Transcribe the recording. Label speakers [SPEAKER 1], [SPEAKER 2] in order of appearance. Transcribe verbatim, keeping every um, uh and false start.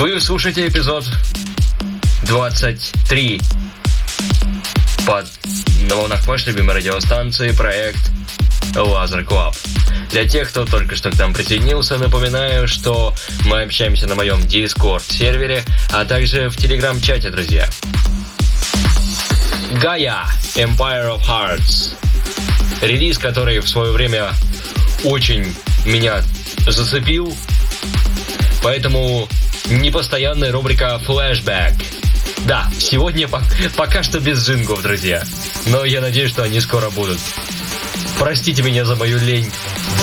[SPEAKER 1] Вы слушаете эпизод двадцать три под на волнах вашей любимой радиостанции проект Лазер Клаб. Для тех, кто только что к нам присоединился, напоминаю, что мы общаемся на моем Discord сервере, а также в Telegram-чате, друзья. Gaia Empire of Hearts. Релиз, который в свое время очень меня зацепил, поэтому непостоянная рубрика Flashback. Да, сегодня по- пока что без джинглов, друзья, но я надеюсь, что они скоро будут. Простите меня за мою лень